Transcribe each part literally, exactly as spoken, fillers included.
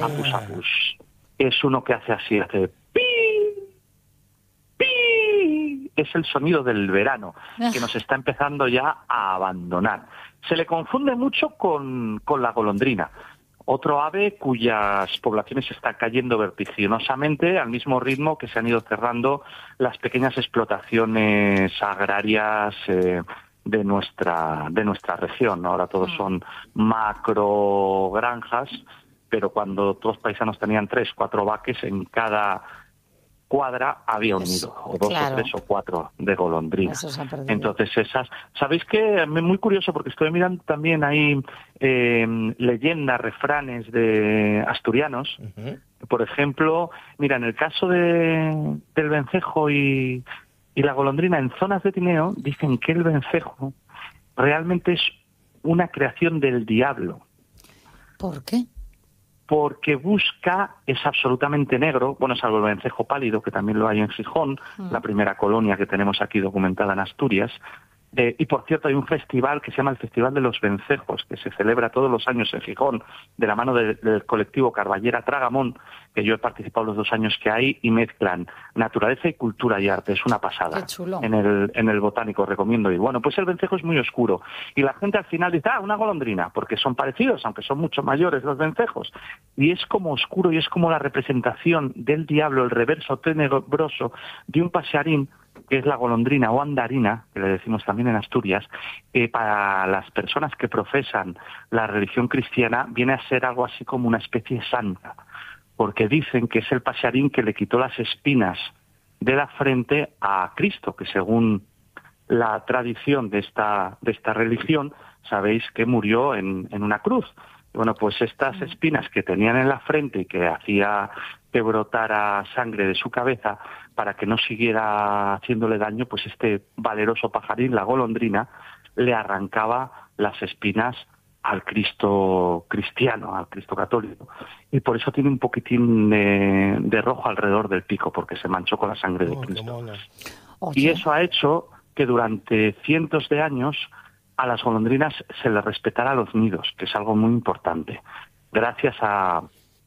apus apus. Es uno que hace así, hace pi, pi. Es el sonido del verano, que nos está empezando ya a abandonar. Se le confunde mucho con, con la golondrina, otro ave cuyas poblaciones están cayendo vertiginosamente al mismo ritmo que se han ido cerrando las pequeñas explotaciones agrarias eh, de nuestra de nuestra región, ¿no? Ahora todos son macro granjas, pero cuando todos los paisanos tenían tres, cuatro vaques, en cada cuadra había un nido, o dos claro. o tres o cuatro de golondrinas. Entonces esas, ¿sabéis qué? Es muy curioso porque estoy mirando también ahí eh, leyendas, refranes de asturianos. Uh-huh. Por ejemplo, mira, en el caso de del vencejo y, y la golondrina en zonas de Tineo, dicen que el vencejo realmente es una creación del diablo. ¿Por qué? Porque busca, es absolutamente negro, bueno, salvo el vencejo pálido, que también lo hay en Gijón, mm. la primera colonia que tenemos aquí documentada en Asturias. Eh, y, por cierto, hay un festival que se llama el Festival de los Vencejos, que se celebra todos los años en Gijón, de la mano de, del colectivo Carballera Tragamón, que yo he participado los dos años que hay, y mezclan naturaleza y cultura y arte. Es una pasada. Qué chulo. En el, en el Botánico, recomiendo ir. Bueno, pues el vencejo es muy oscuro. Y la gente al final dice, ah, una golondrina, porque son parecidos, aunque son mucho mayores los vencejos. Y es como oscuro y es como la representación del diablo, el reverso tenebroso de un pasearín, que es la golondrina o andarina, que le decimos también en Asturias, que para las personas que profesan la religión cristiana viene a ser algo así como una especie santa, porque dicen que es el pasearín que le quitó las espinas de la frente a Cristo, que según la tradición de esta, de esta religión, sabéis que murió en, en una cruz. Bueno, pues estas espinas que tenían en la frente y que hacía que brotara sangre de su cabeza para que no siguiera haciéndole daño, pues este valeroso pajarín, la golondrina, le arrancaba las espinas al Cristo cristiano, al Cristo católico. Y por eso tiene un poquitín de, de rojo alrededor del pico, porque se manchó con la sangre de Cristo. Y eso ha hecho que durante cientos de años a las golondrinas se les respetara los nidos, que es algo muy importante. Gracias a,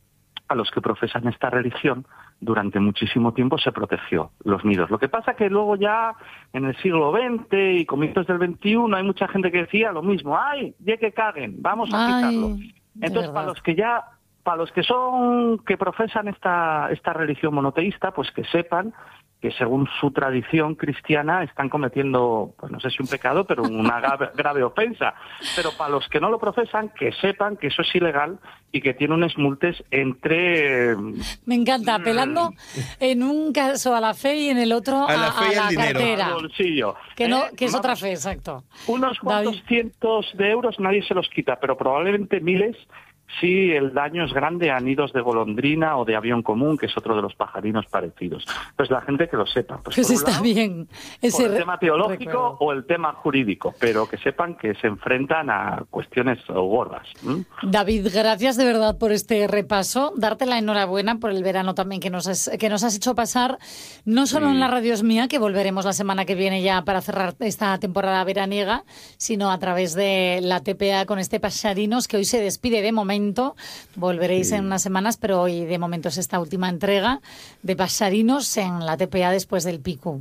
a los que profesan esta religión, durante muchísimo tiempo se protegió los nidos. Lo que pasa que luego ya en el siglo veinte y comienzos del veintiuno hay mucha gente que decía lo mismo, ¡ay, ya que caguen, vamos a quitarlo! Entonces, para los que ya, para los que son, que profesan esta, esta religión monoteísta, pues que sepan que según su tradición cristiana están cometiendo, pues no sé si un pecado, pero una grave, grave ofensa. Pero para los que no lo profesan, que sepan que eso es ilegal y que tiene unas multas entre... Me encanta, apelando en un caso a la fe y en el otro a, a la, fe y a la cartera. Al bolsillo. Que, no, ¿Eh? que es Vamos, otra fe, exacto. Unos cuantos David. cientos de euros nadie se los quita, pero probablemente miles... Sí, el daño es grande a nidos de golondrina o de avión común, que es otro de los pajarinos parecidos. Pues la gente que lo sepa. Pues, pues por está lado, bien. Ese por el tema teológico recuerdo. O el tema jurídico, pero que sepan que se enfrentan a cuestiones gordas. ¿Mm? David, gracias de verdad por este repaso. Darte la enhorabuena por el verano también que nos has, que nos has hecho pasar, no solo sí. en la Radio Es Mía, que volveremos la semana que viene ya para cerrar esta temporada veraniega, sino a través de la T P A con este Paxarinos, que hoy se despide de momento. Volveréis sí. en unas semanas, pero hoy de momento es esta última entrega de Paxarinos en la T P A después del Pico.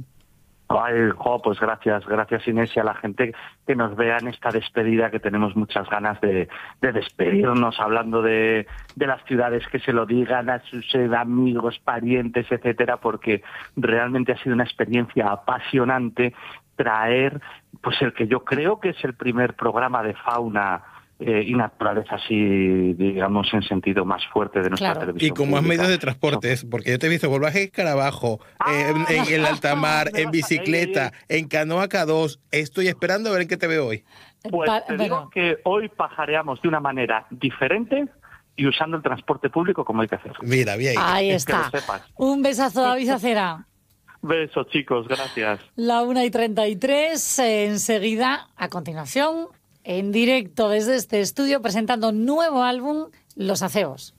Ay, jo, pues gracias, gracias Inés y a la gente que nos vea en esta despedida, que tenemos muchas ganas de, de despedirnos, hablando de, de las ciudades, que se lo digan a sus amigos, parientes, etcétera, porque realmente ha sido una experiencia apasionante traer, pues el que yo creo que es el primer programa de fauna Eh, y naturaleza así, digamos, en sentido más fuerte de nuestra claro. televisión. Y con más pública. medios de transportes, porque yo te he visto por Baja Escarabajo, ah, eh, en, en el altamar, en bicicleta, en canoa K dos. Estoy esperando a ver en qué te veo hoy. Pues te digo que hoy pajareamos de una manera diferente y usando el transporte público como hay que hacerlo. Mira, bien. Ahí está. Un besazo, David Acera. Besos, chicos, gracias. La una y treinta y tres, enseguida, a continuación, en directo desde este estudio, presentando nuevo álbum, Los Aceos.